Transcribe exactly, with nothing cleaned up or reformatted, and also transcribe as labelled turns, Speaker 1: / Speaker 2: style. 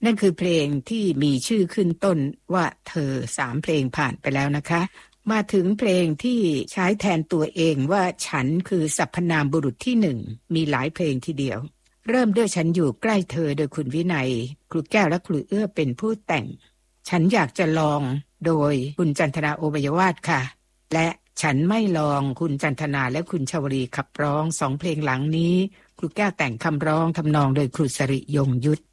Speaker 1: นั่นคือเพลงที่มีชื่อขึ้นต้นว่าเธอสามเพลงผ่านไปแล้วนะคะมาถึงเพลงที่ใช้แทนตัวเองว่าฉันคือสรรพนามบุรุษที่หนึ่งมีหลายเพลงทีเดียวเริ่มด้วยฉันอยู่ใกล้เธอโดยคุณวินัยครูแก้วและครูเอื้อเป็นผู้แต่งฉันอยากจะลองโดยคุณจันทนาโอบัยวาทค่ะและฉันไม่ลองคุณจันทนาและคุณชวรีขับร้องสองเพลงหลังนี้ครูแก้วแต่งคำร้องทำนองโดยครูสริยงยุทธ